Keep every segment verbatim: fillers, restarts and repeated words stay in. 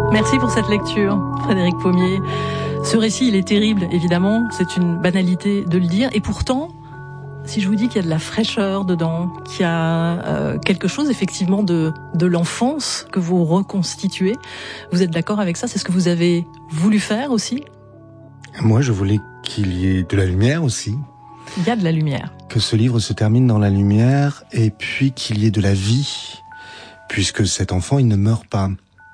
Merci pour cette lecture, Frédéric Pommier. Ce récit, il est terrible, évidemment. C'est une banalité de le dire. Et pourtant, si je vous dis qu'il y a de la fraîcheur dedans, qu'il y a euh, quelque chose, effectivement, de, de l'enfance que vous reconstituez, vous êtes d'accord avec ça? C'est ce que vous avez voulu faire aussi? Moi, je voulais qu'il y ait de la lumière aussi. Il y a de la lumière. Que ce livre se termine dans la lumière et puis qu'il y ait de la vie, puisque cet enfant, il ne meurt pas.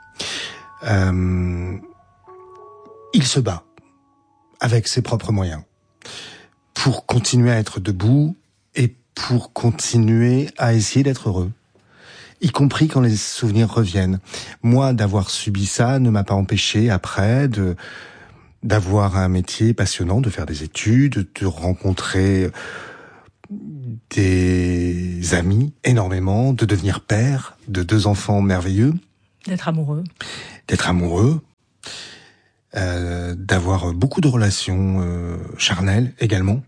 Euh, il se bat avec ses propres moyens pour continuer à être debout et pour continuer à essayer d'être heureux, y compris quand les souvenirs reviennent. Moi, d'avoir subi ça ne m'a pas empêché après de d'avoir un métier passionnant, de faire des études, de rencontrer des amis énormément, de devenir père de deux enfants merveilleux. D'être amoureux. D'être amoureux. Euh, d'avoir beaucoup de relations euh, charnelles également.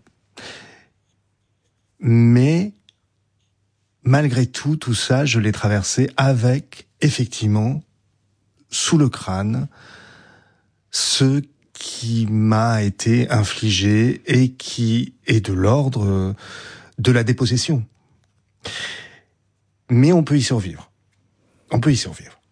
Mais malgré tout, tout ça, je l'ai traversé avec, effectivement, sous le crâne, ce qui m'a été infligé et qui est de l'ordre de la dépossession. Mais on peut y survivre. On peut y survivre.